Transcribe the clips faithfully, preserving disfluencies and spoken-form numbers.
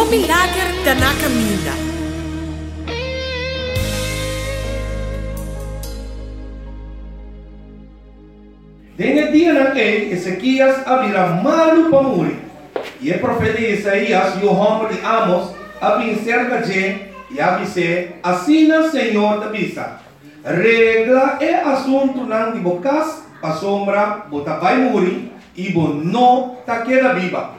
O milagre da na caminha. Nesse dia naquele, Ezequias abrirá malu para morrer. E o profeta Isaías e o homem de Amos abençoaram de e avisou, assim o Senhor te avisa. Regla é assunto não de bocas, a sombra, bota vai morrer e bo não ta queda viva.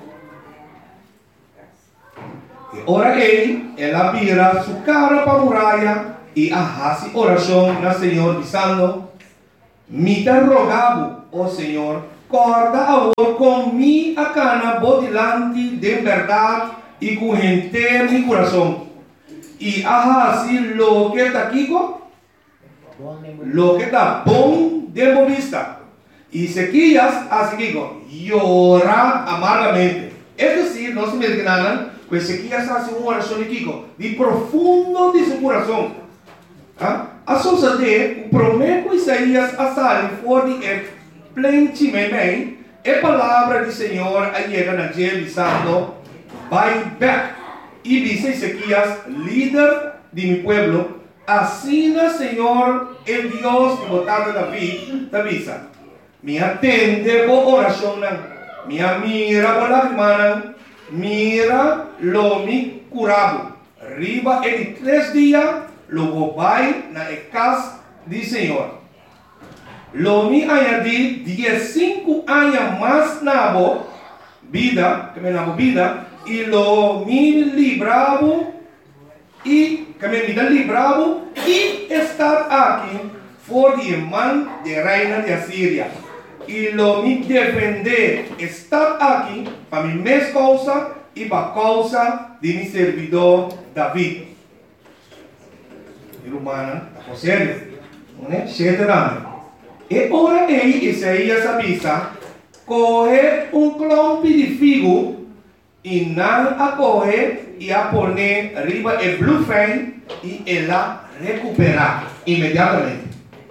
E ora ele, ela vira sua cara para a muralha e arrasa oração na Senhor dizendo: me te rogavo, ó Senhor, corda agora com mi a cana bodilante de verdade e com inteiro mi coração. E arrasi lo que está aqui, lo que está bom de vista. E Ezequias, assim llora amargamente. Es decir, no se me imaginan que Ezequias hace uma oração aqui, de profundo de seu coração. ¿Ah? A suceder, o prometo Isaías a sair fora de plente bem, a palavra do Senhor a chega na dia dizendo: vai back. E dice Ezequias, líder de mi pueblo, assim o Senhor, el Dios que botado David, te avisa: me atende por oração, me mira por lágrima, mira lo mi curado. Riba em três dias, logo vai na casa do Senhor. Lo mi añadí diecinueve anos mais na vida, que me na vida, e lo mi libravo e que me vida libravo e estar aqui for de mão de reina de Assíria. E lo mi defender estar aqui para mi mesma causa e para a causa de mi servidor David. Irmã, está sério? Não é? Cheio de dano. E ora aí, Isaías avisa: coge um clompe de figo e não a coge e a pone arriba el blufen e ela recuperar imediatamente.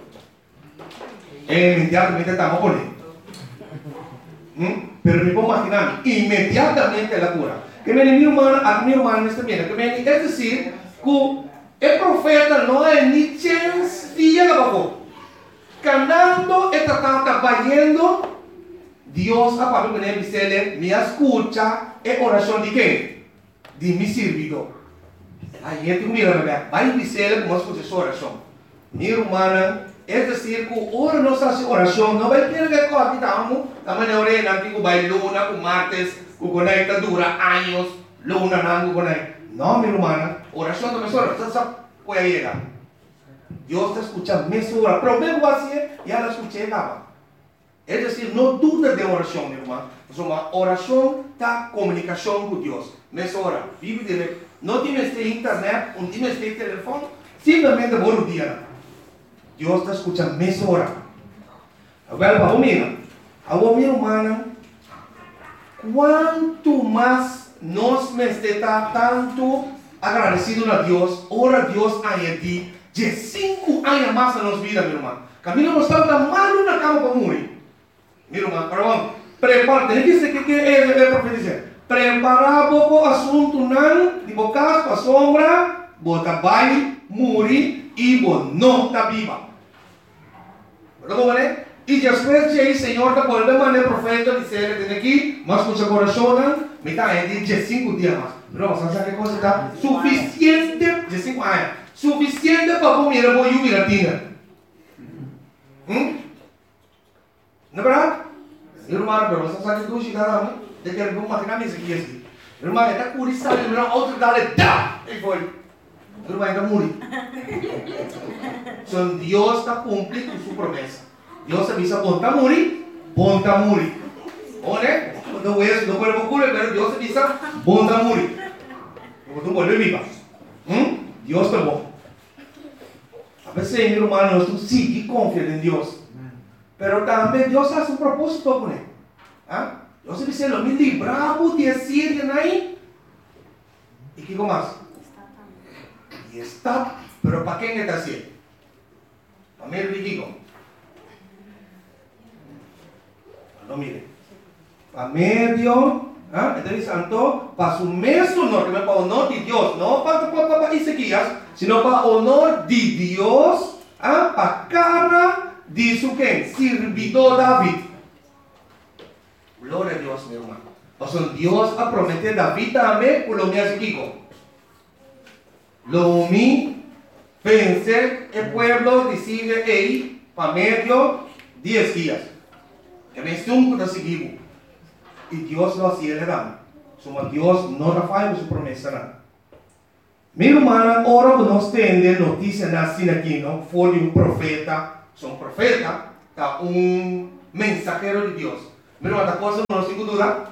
E imediatamente estamos poniendo. ¿Mm? Pero me puedo imaginar, inmediatamente la cura. Que me mi hermano, a mi hermano está bien. Que me, es decir, que el profeta no hay ni chance de abajo. Canando y tratando, vayendo. Dios a Pablo me dice, me escucha en oración de qué? De mi servidor. Aí gente mira, vai dizer como escucha essa oração. Minha irmã, é dizer que ora nossa oração não vai ter que correr tamo, também não é na que vai luna com martes, que conecta dura anos, luna não conecta. Não, minha irmã, oração também só, você sabe qual é a Deus te escucha mesmo hora. Problema assim, já la escutei lá. É dizer, não duda de oração, minha irmã. Mas uma oração da comunicação com Deus. Mesma hora, vive de não tem este internet, não tem este telefone, simplesmente bom dia. Deus te escucha mesma hora. Agora, para mim, a minha irmã, quanto mais nós me está tanto agradecido a Deus, ora Deus añadir de cinco anos mais na nossa vida, minha irmã. Camilo não está tão mal na cama para morrer. Minha irmã, perdão, prepara, tem que dizer que é o profeta dizer, preparar pouco assunto não, de bocas para sombra, bota vai, morrer e bo não está viva. Perdão, né? E depois de aí, Senhor, da volta maneira profeta dizer, tem aqui, mas com seu coração, me está aí de cinco dias mais. Não, você sabe que coisa está suficiente de cinco anos, suficiente para comer a boa jubilatina. Hum? Não é verdade? Irmão, pero você sabe que tu chegará, né? De que ele vai imaginar isso aqui assim. Irmão, está curioso, ele vai outro dale, dá! E foi. Irmão, está morrer. Então, Deus está cumprindo sua promessa. Deus avisa, bom está morrer, bom está morrer. Olha, não é isso, não pode ocurrir, mas Deus avisa, bom está morrer. Então, volve viva. Hum? Deus está bom. A veces, mi hermano, tú sí que confías en Dios. Pero también Dios hace un propósito con él. ¿Ah? Dios dice, lo mismo libramos de Asiria ahí. ¿Y qué más? Y está. Pero ¿para quién está haciendo? Para mí el rico. No, mire. Para medio ¿Ah? Entonces, santo, para su mesmo honor, para honor de Dios, no para, para, para Ezequías, sino para honor de Dios, ¿ah? Para cara de su quien, servidor David. Gloria a Dios, mi hermano. O sea, Dios ha prometido a David también, por lo mío Ezequiel. Lo mío, pensé, el pueblo decide ahí, para medio, diez días. Que me estuvo con seguimos. Y Dios lo hacía legal. Somos Dios no la falla su promesa. ¿No? Mi hermana, ahora nos tiene noticia así aquí, ¿no? Fue de un profeta, son profeta, está un mensajero de Dios. Mi hermana, la cosa no tengo duda.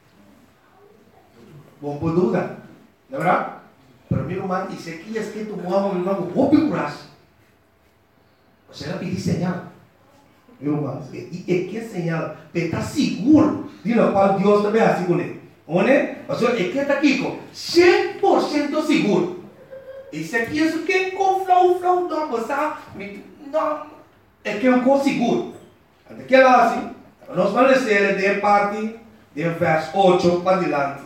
Bom por duda, ¿de verdad? Pero mi hermana dice que es que tu mamá, mi hermano, vos picuras. O sea, le pedí señal. Mi hermano, y es que señal, te está seguro de lo cual Dios también hace con él. O sea, es que está aquí con cem por ciento seguro. Y si aquí es que con flow, flow, no, pues, no, es que es un cosa seguro. Antes que lo hace, nos van a decir de parte del verso ocho para adelante.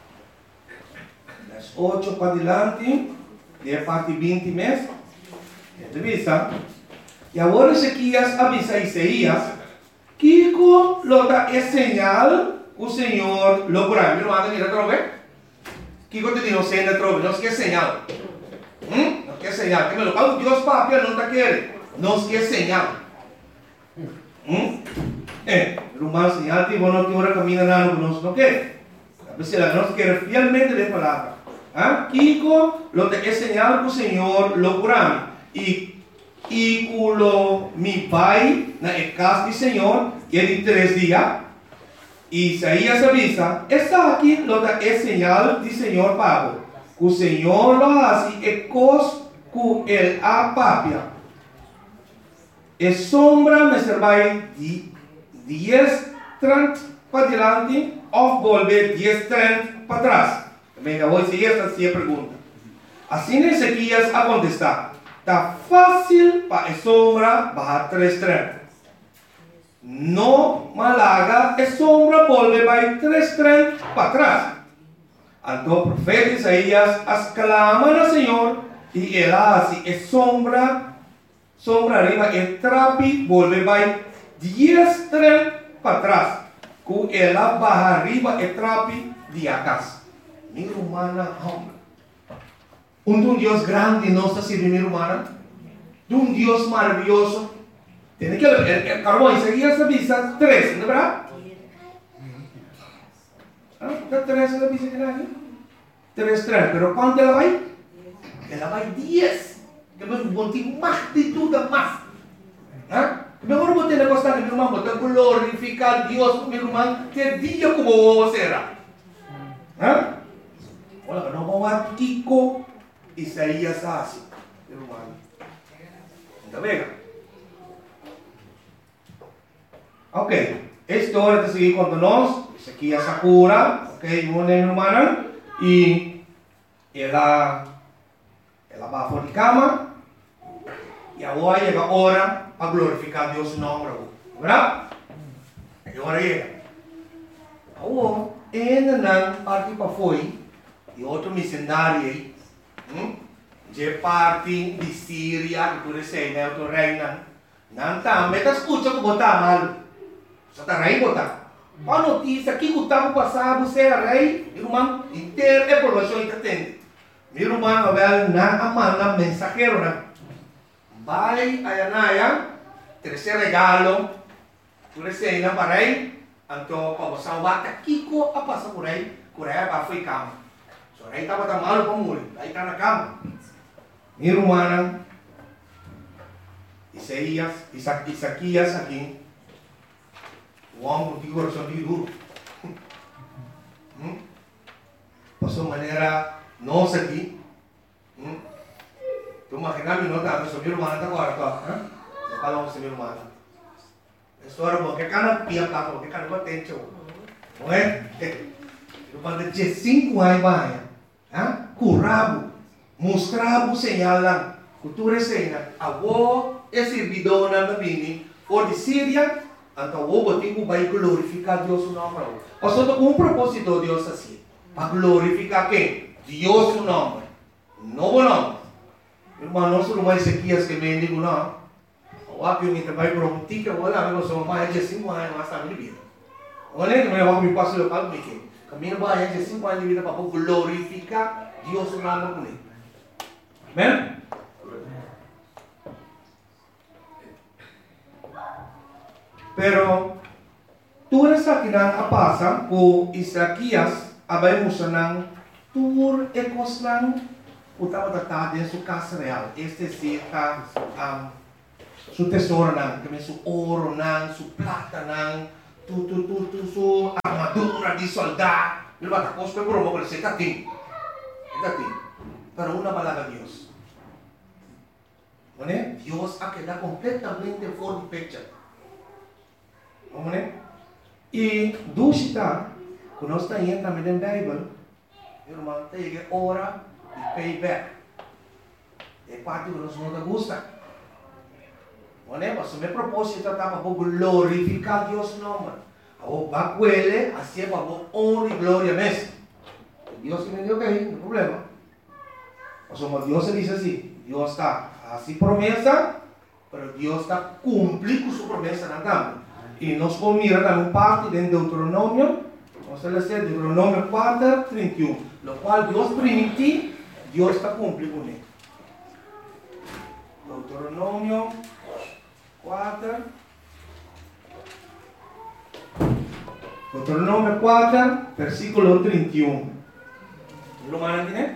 Verso ocho para adelante, de parte veinte meses. Entrevista. Y ahora Ezequías avisa a Isaías que lo da es señal o Señor lo curará. Mira, manda mira otra vez. Kiko te dijo, señal otra vez, no es que señal. ¿Mm? No es que señal. Que me lo pago Dios papi, no te quiere. No es que señal. ¿Mm? Eh, rumano señal que bueno que ahora camina nada, no no quiere. A veces la no quiere fielmente de palabra. ¿Ah? Kiko lo da es señal o Señor lo curará. Y Y culo mi pai na casa do Senhor, e é de três dias. E Isaías avisa: está aqui lo da é señal do Senhor Pablo. O Senhor lo hace e cos cu el a papia. E sombra me servai de diez trant para delante, ou volver diez trant para trás. Venga, hoy si esta sí pergunta. Assim Ezequias a contestar. Está fácil para a sombra bajar tres trem. No malaga, a sombra vuelve vai tres trem para atrás. Então o profeta Isaías as clama ao Senhor e ele hace a sombra, sombra arriba, e trapi vuelve vai diez trem para atrás. Com ela baja arriba e trapi de atrás. Mi humana hombre. Un Dios grande no está sirviendo humana, de un Dios maravilloso. Tiene que el, el carbón Isaías avisa tres, ¿no verdad? ¿Ah? Tres la avisa que nadie. Tres, tres, pero ¿cuánto la va? Que la va diez. Que me monté más de duda más. ¿Ah? Mejor vos tenés que estar en mi hermano, te glorificar a Dios, mi hermano, que día como vos será. ¿Ah? Bueno, no vamos a Kiko. Isaías hace, hermano. ¿Está bien? Ok, esto ahora te sigue contándonos. Ezequías Sakura, ok, una hermana, y ella, ella va por la cama, y ahora llega la hora a glorificar a Dios su nombre, ¿verdad? Y ahora llega. Ahora, en la parte para foi, y otro misionario, de parte de Síria, que tu recém, né, tu reina, não tá, mas tá escuta que botar mal, só tá rei botar. A notícia que o tempo passado você era rei, irmão, inteiro é população que atende. Meu irmão, Abel, na amana mensageiro, né? Vai a Anaya, terceiro regalo, tu recém, né, para rei, então para você bata Kiko a passar por rei, por rei para foi cama. So, rei estava tão malo para morrer, aí está na cama. Minha irmã, Isaías, Isaquias aqui, o homem que coração de duro. Hum? Passou maneira nossa aqui. Hum? Tu imagina me nota, mas minha irmã está agora, tá? Não fala com minha irmã. História boa, que cara pia plata, que cara boa tem show. Não é? Irmã de cinco anos vai, ah? Curabo, mostrava señal lá. Cultura cena, avó é servidora na bini, ou de Síria, Então, o botigo vai glorificar Deus o nome. Pastor, com um propósito Deus assim. Para glorificar quem? Deus o nome. Não o nome. Irmão, não sou mais Ezequias que me digo não. O apio me trabalha por um tique, eu vou lá, eu sou mais de cinco anos, mas está minha vida. Olha, eu vou me passar o local, me que. Caminho mais de cinco anos de vida para glorificar Deus o nome comigo. Amém? Pero tudo isso que não passa por Isaías, abrimos não, tudo é coisa não, o estava tratado em sua casa real. Este sim está, um, seu tesouro não, também seu ouro não, sua prata não, tu tu tu tu sua armadura de soldado, ele vai estar coisa por uma coisa, você está tem, está tem. Pero uma palavra de Deus, não é? Deus aqui dá completamente fora do pecho. Vamos né? E dúvida, quando nós estamos entrando na Bíblia, irmão, tem que hora de payback. É parte que nós não gosta. Vamos né? Mas o meu propósito é para glorificar Deus no nome. O bacuele, assim é para honra e glória mesmo. Deus que me deu que aí, não tem problema. Mas como Deus diz assim, Deus está assim promessa, mas Deus está cumprindo sua promessa na cama. E nós vamos mirar também parte de Deuteronômio, vamos ler Deuteronômio quatro, trinta e um, no qual Deus permitiu, Deus está cumprindo com ele. Deuteronômio quatro, Deuteronômio quatro, versículo trinta e um. Lo mandan, né?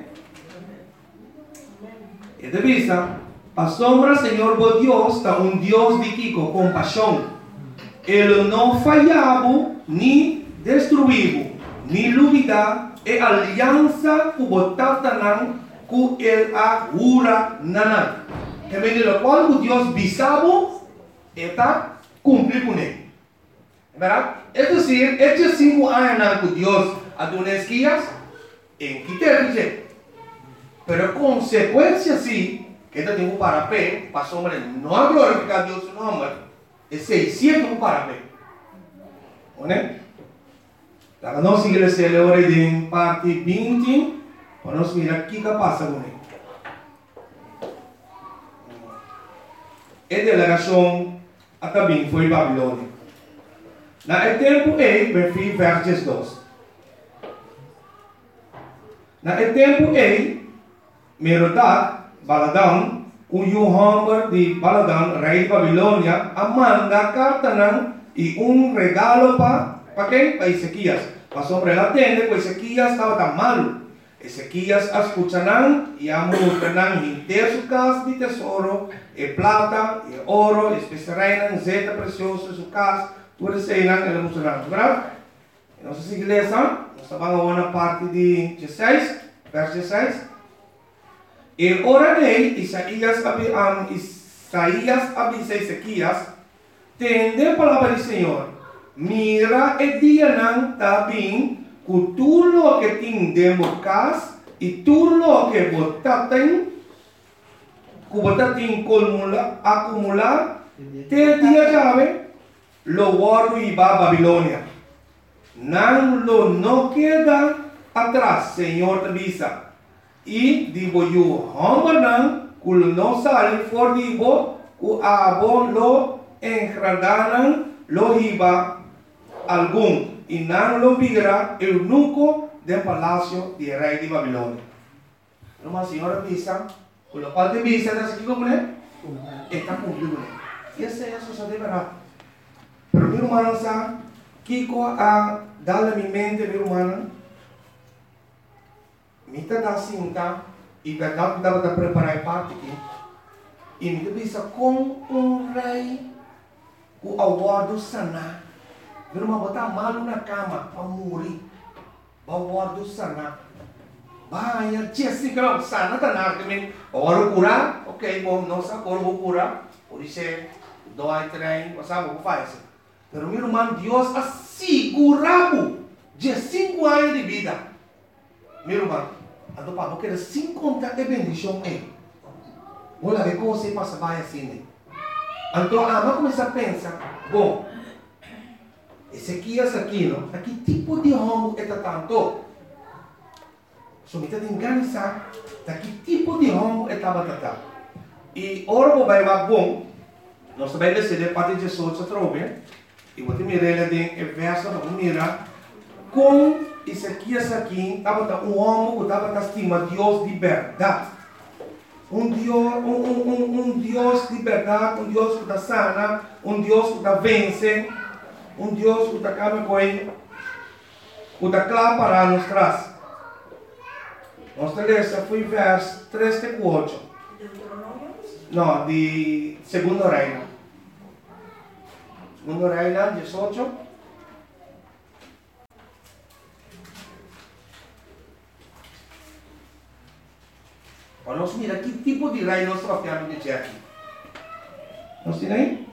E de vista, a sombra, Senhor, vos Deus, está um Deus de que com compaixão. Ele não falhava, nem destruiu, nem dúvida, e aliança que botata não, que ele agura não. Que me diz, quando Deus bisava, está cumprido com ele. Verdade? É dizer, estes cinco anos que Deus adonou guias, em que ter dizer. Pero consequência sim, que ele tem que parar pé, para a sombra não glorificar Deus no nome. É seiscentos para bem. Né? A nossa igreja é hora de parte vinte, para nós mirar o que passa com ele. A delegação também foi Babilônia. Na tempo e, verso versos dois. Na tempo e, Merodach, Baladão, o Yohamber de Baladan, rei de Babilônia, manda carta não, e um regalo para para quem? Para Ezequias. Para sobre ela atende, porque Ezequias estava tão malo. Ezequias escuta não, e a mostra não, inteira sua casa de tesouro, e plata, e ouro, e especiarias, zeta preciosa, sua casa, tudo isso aí não, ele mostra não, verdade? Nossa igreja, nós estamos na parte de dezesseis, verso dezesseis. E ora de Isaías, um, Isaías avisa Ezequias, tende a palavra do Senhor, mira e dia não está bem, com tudo que tem dentro da casa, e tudo que você tem, que você tem acumular, acumular, te dia chave, lo guardo e va a Babilônia. Não lo não queda atrás, Senhor te avisa. E digo eu, Homernan, que não sai for digo, que abo lo engradaram, lo iba algum, e não lo vira eunuco do palácio de rei de Babilônia. Uma senhora visa, com o qual te visa, está aqui como é? Está cumprido. E essa é a sua verdade. Pero meu irmão, sabe, Kiko a dar a minha mente, meu irmão, me está assim, tá? E verdade que estava preparar parte aqui. E me visa com um rei, o aguardo sanar. Meu irmão, botar malo na cama para morrer. O aguardo sanar. Vai, tia, assim que não sana, tá nada também. Agora curar, ok, bom, não sabe, agora vou curar. Por isso é, dói, trem, não sabe o que faz. Pero meu irmão, Deus assegurava de cinco anos de vida. Meu irmão, então, para porque sem contar de bendição é. Olha, ver como você passa vai assim, né? Então, a mãe começa a pensar, bom, Ezequias aqui, não? Aqui tipo de hongo é tanto. So, kita tinggal sa, que tipo de hongo é tabatata. E ora vai magbom, nós também decidimos parte de Jesus a trobe, e você mira ele de verso, vamos mirar, com Ezequias aqui, tabata um hongo, tabata estima Deus de verdade. Um Deus, um, um, um, um Deus de verdade, um Deus que dá sana, um Deus que dá vence, um Deus que dá cama coi, que dá claro para nos traz. Nossa lista foi verso três e quatro. Não, de Segundo Reino. Segundo Reino, dezoito. Vamos mirar que tipo de reino nós trocamos de aqui. Nós temos aí?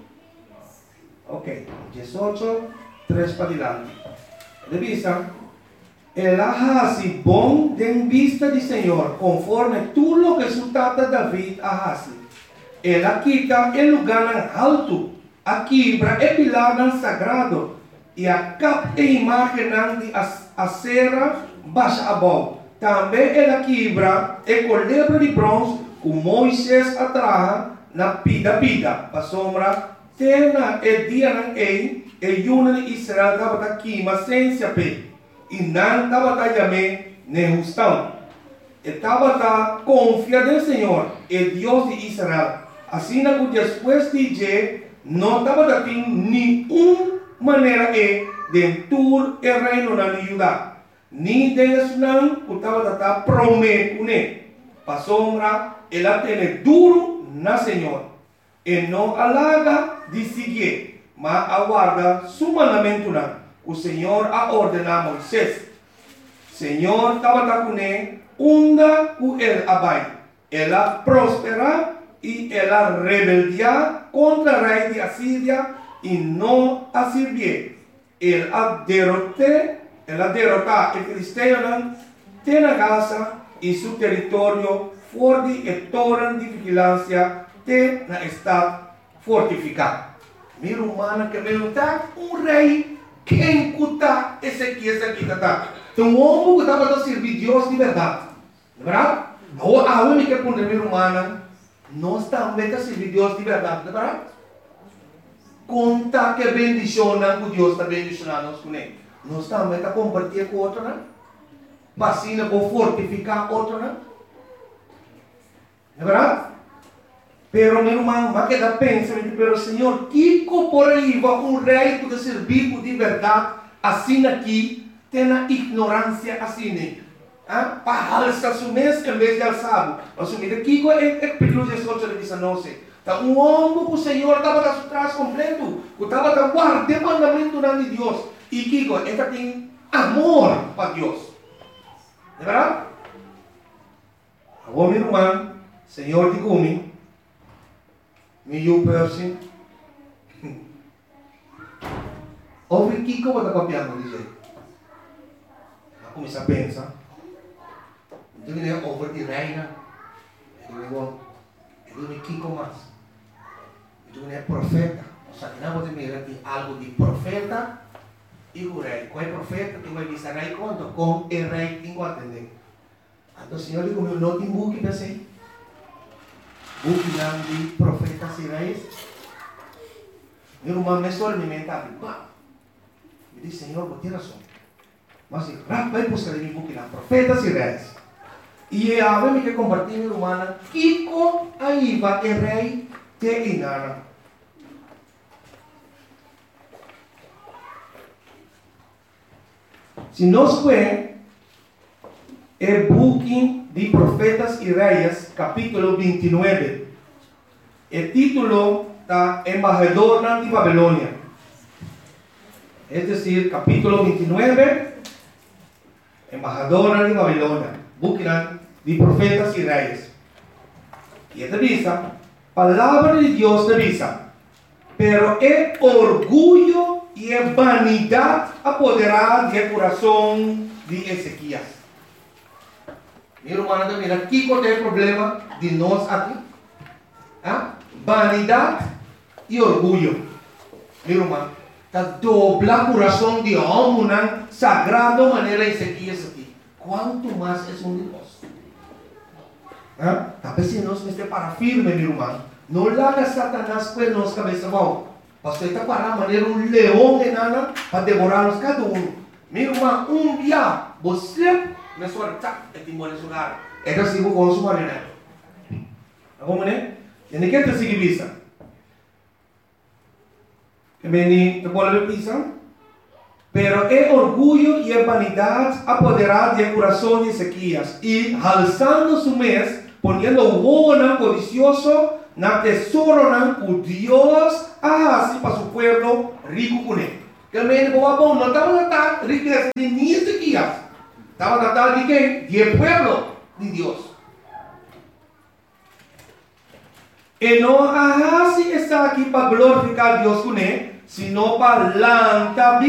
Ok, dezoito, três para diante. Revisa. El hace bom de vista del Señor, conforme tú lo que su tata David hace. Él quita el lugar alto, aquí el pilar sagrado, y acá la imagen de acera baixa abajo. Também él quebra el colebro de bronce, com Moisés atrás, na pida pida, para sombra, tena el dia na ei, el yuna de Israel estava aqui, mas sem se ape. E não estava também nejustão. Estava confia no Senhor, o Deus de Israel. Assim que depois de dizer, não estava tendo nenhuma maneira de entrar o reino na Judá. Nem de não estava prometendo. Para sombra, ela tem duro na Senhor. E não alaga de seguir, mas aguarda seu mandamento não. O Senhor a ordenar a Moisés. Senhor estava com ele, onda com ele abai. Ela prospera e ela rebeldia contra o rei de Assíria e não a servir. Ela derrotou, ela derrotou o filisteu na Gaza e seu território forte e torre de vigilância te na estado fortificado. Mira humana que me está um rei. Quem cuta Ezequias aqui, tá? Então, o homem que estava a servir Deus de verdade. Não é verdade? A homem que é com a humana, nós também a servir Deus de verdade, não é verdade? Conta que bendiciona que Deus está bendicionando nós com ele. Nós também está compartilhando com outro, né? Vacina para fortificar outro, né? Não é verdade? Pero, meu irmão, mas que dá pensamento, pero Senhor, que por aí vai um rei que servir de verdade, assim aqui, tem a ignorância assim, ah? Para alçar seu mês em vez de alçar. Assumir aqui é período de dezoito de dezenove. Então, um homem que o Senhor estava atrás completo, que estava guardando o mandamento de Deus, e que ele tem amor para Deus. Não é verdade? Agora, meu irmão, Senhor, diga-me, meu person, ouve que que eu vou copiando dizer. Eu comecei a pensar. Então ele é over de reina. Ele digo, ele é que mais. Então ele é profeta. Ou seja, não vou dizer aqui algo de profeta e o rei. Qual é profeta? Que vai dizer rei quanto? Com o rei tem que atender. Então o Senhor digo, meu não tem book para ser. Book de profetas e reis. Meu irmão me só me mental. Me diz, Senhor, vou ter razão. Mas se vai buscar em book de profetas e reis. E a vez me que compartilhar, meu irmão, Kiko aí vai o rei te engana. Se nós vemos o book de Profetas e Reis, capítulo vinte e nove. O título está Embajador de Babilônia. É decir, capítulo vinte e nove, Embajador de Babilônia. Book de Profetas e Reis. E esta visa, palavra de Deus te visa. Pero é orgulho e é vanidade apoderar do coração de Ezequias. Meu irmão, mira, aqui qual é o problema de nós aqui? Ah? Vanidade e orgulho. Meu irmão, ta dobla corazón de hombre, sagrado manera Ezequías aquí. ¿Cuánto más es un Dios? ¿Ah? Tal vez si nos esté para firme, mi hermano. No le haga Satanás pues nos cabeza abajo. Pastor está para manera un león de nana para devorarnos cada uno. Mi hermano, un día, você me suelta el timón en su lugar. Esto sigo con su manera. ¿Cómo es? Tiene que te seguir vista. Que vení, te vuelve pisa. Pero el orgullo y la vanidad apoderaron del corazón de Ezequías. Y alzando su mes, poniendo huevo codicioso, na tesoro por Dios, así para su pueblo rico con él. Que el médico va a poner, no estaba tan riqueza de ni Ezequías. Estaba tratando de qué? De pueblo de Dios. Y no así está aquí para glorificar a Dios con él, sino para lanzar